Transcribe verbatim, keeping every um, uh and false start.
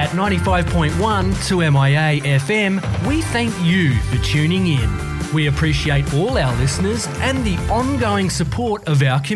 At ninety-five point one two M I A F M, we thank you for tuning in. We appreciate all our listeners and the ongoing support of our community.